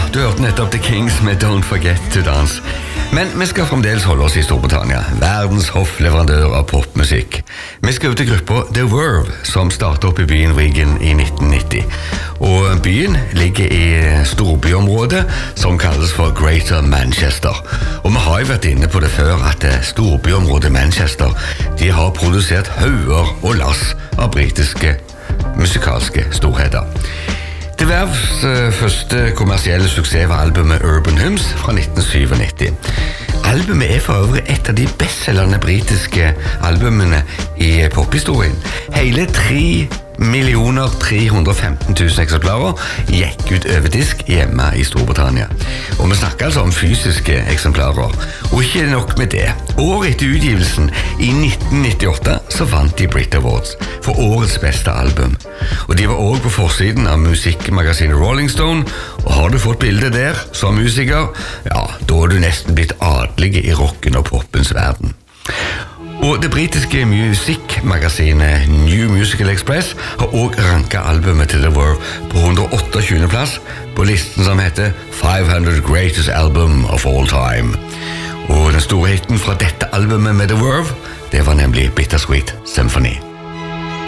du hørte nettopp The Kings med Don't Forget to Dance. Men vi skal fremdeles holde oss i Storbritannia, verdens hoffleverandør av popmusikk. Vi skal ut til gruppa The Verve, som startet opp i byen Wigan i 1990. Og byen ligger i storbyområdet som kalles for Greater Manchester. Og vi har jo vært inne på det før at storbyområdet Manchester, de har produsert hauger og lass av britiske musikalske storheter. The Verves første kommersielle suksess var albumet Urban Hymns fra 1997. Albumet for øvrig et av de bestselgende britiske albumene i pophistorien. Hele 3.315.000 eksemplarer gikk ut over disk hjemme i Storbritannia. Og vi snakker altså om fysiske eksemplarer. Og ikke nok med det. Året etter utgivelsen, i 1998, så vant de Brit Awards for årets beste album. Og de var også på forsiden av musikkmagasinet Rolling Stone, og har du fått bildet der som musiker, ja, da er du nesten blitt adelige i rocken og poppens verden. Og det britiske musikkmagasinet New Musical Express har også ranket albumet til The Verve på 128. plass på listen som heter 500 Greatest Album of All Time. Og den store hiten fra dette albumet med The Verve, det var nemlig Bittersweet Symphony.